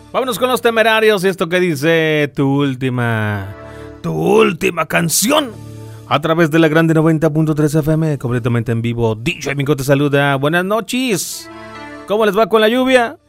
Vámonos con los Temerarios y esto que dice tu última canción. A través de la grande 90.3 FM, completamente en vivo. DJ Mico te saluda. Buenas noches. ¿Cómo les va con la lluvia?